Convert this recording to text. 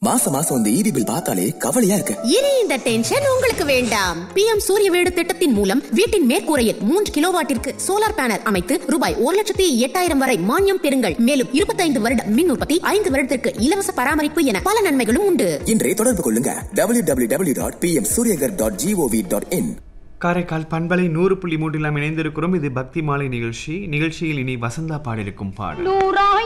மாசம் இந்த EB bill பார்த்தாலே கவலையா இருக்கு. இனி இந்த டென்ஷன் உங்களுக்கு வேண்டாம். PM சூரிய வீடு திட்டத்தின் மூலம் வீட்டின் மேற்கூரையில் 3 கிலோவாட்டிற்கு சோலார் பேனல் அமைத்து ரூபாய் 1,08,000 வரை மானியம் பெறுங்கள். மேலும் 25 வருட மின் உற்பத்தி, 5 வருடத்திற்கு இலவச பராமரிப்பு என பல நன்மைகளும் உண்டு. இன்றைய தொடர்பு கொள்ளுங்க www.pmsuryagar.gov.in. காரைக்கால் பண்பலை 100.3 இணைந்திருக்கிறோம். இது பக்தி மாலை நிகழ்ச்சி. நிகழ்ச்சியில் இனி வசந்தா பாடியிருக்கும் பாடல்.